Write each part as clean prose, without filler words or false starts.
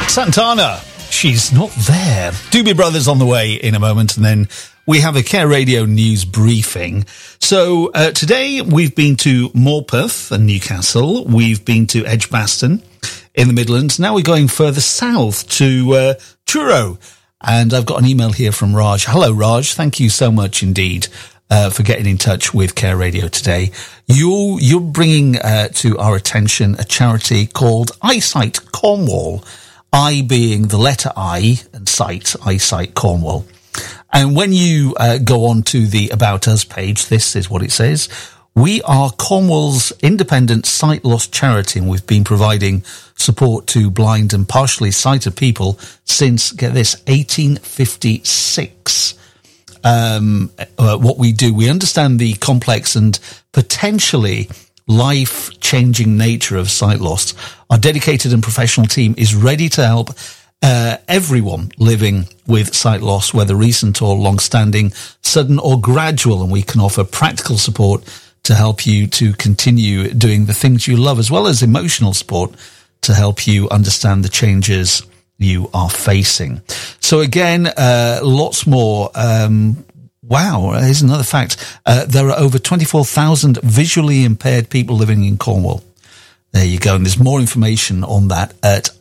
Santana, she's not there. Doobie Brothers on the way in a moment, and then we have a Care Radio news briefing. So today we've been to Morpeth and Newcastle. We've been to Edgbaston in the Midlands. Now we're going further south to Truro. And I've got an email here from Raj. Hello, Raj. Thank you so much indeed for getting in touch with Care Radio today. You're bringing to our attention a charity called Eyesight Cornwall. I being the letter I and sight, Eyesight Cornwall. And when you go on to the About Us page, this is what it says. We are Cornwall's independent sight loss charity, and we've been providing support to blind and partially sighted people since, get this, 1856. What we do, we understand the complex and potentially life-changing nature of sight loss. Our dedicated and professional team is ready to help everyone living with sight loss, whether recent or long-standing, sudden or gradual, and we can offer practical support to help you to continue doing the things you love, as well as emotional support to help you understand the changes you are facing. So again, lots more. Wow, here's another fact. There are over 24,000 visually impaired people living in Cornwall. There you go. And there's more information on that at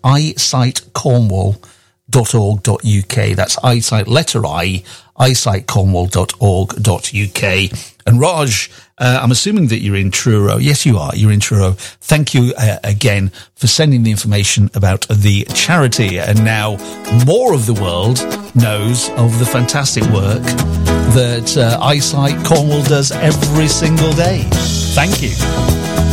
eyesightcornwall.org.uk. That's eyesight, letter I, eyesightcornwall.org.uk. And Raj, I'm assuming that you're in Truro. Yes, you are. You're in Truro. Thank you again for sending the information about the charity. And now more of the world knows of the fantastic work that Eyesight Cornwall does every single day. Thank you.